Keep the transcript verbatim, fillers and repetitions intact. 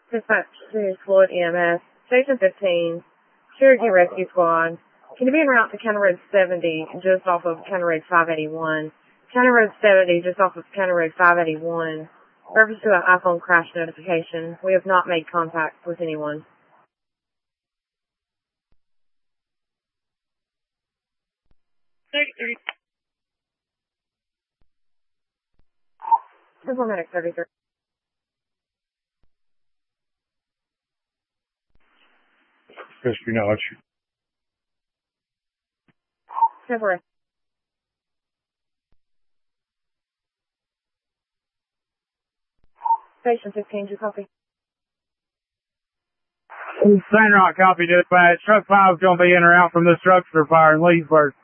Dispatch to Floyd E M S, Station fifteen, Cherokee Rescue Squad. Can you be en route to County Road seventy, just off of County Road five eighty-one? County Road seventy, just off of County Road five eighty-one. Reference to an iPhone crash notification. We have not made contact with anyone. thirty-three. Informatic thirty-three. History knowledge. Temporary. Station fifteen, do you copy? Sand Rock, copy, dispatch. Truck five is going to be in or out from this structure fire in Leesburg.